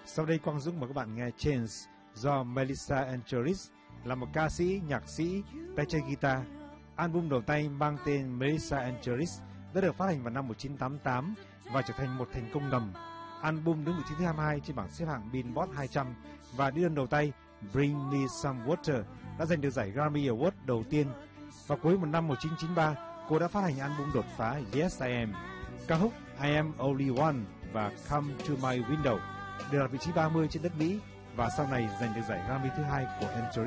Sau đây Quang Dũng mời các bạn nghe Chains do Melissa Angelis, là một ca sĩ, nhạc sĩ, tay chơi guitar. Album đầu tay mang tên Melissa Angelis đã được phát hành vào năm 1988 và trở thành một thành công ngầm. Album đứng vị trí thứ 22 trên bảng xếp hạng Billboard 200 và đi đơn đầu tay Bring Me Some Water đã giành được giải Grammy Award đầu tiên. Vào cuối một năm 1993, cô đã phát hành album đột phá Yes I Am. Ca khúc I Am Only One và Come to My Window đều đạt vị trí 30 trên đất Mỹ và sau này giành được giải Grammy thứ 2 của Angelis.